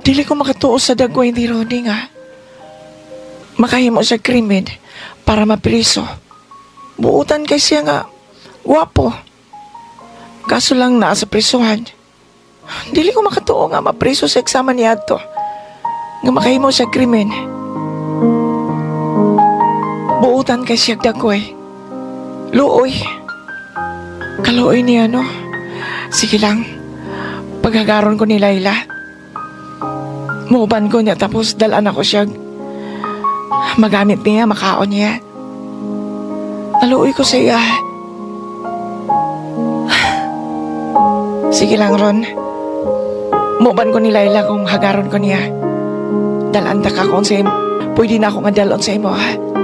Dili ko makatuo sa dagway ni Ronnie nga. Makahimo siya krimen para mapriso. Buutan kay siya nga, guwapo. Kaso lang naa sa prisuhan. Dili ko makatuo nga mapriso sa eksama niya to. Nga makahimo siya krimen. Buutan kay siya dagway. Luoy. Kaluoy niya, no? Sige lang. Paghagaron ko ni Layla. Muban ko niya tapos dalan ako siya. Magamit niya, makaon niya. Naluoy ko sa iya. Sige lang, Ron. Muban ko ni Layla kung hagaron ko niya. Dalan ta ka kung sa pwede na akong adalon sa imo, ha?